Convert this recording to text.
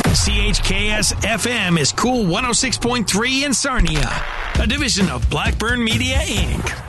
CHKS FM is Cool 106.3 in Sarnia, a division of Blackburn Media, Inc.